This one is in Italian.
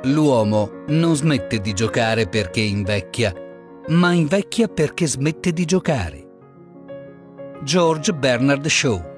L'uomo non smette di giocare perché invecchia, ma invecchia perché smette di giocare. George Bernard Shaw.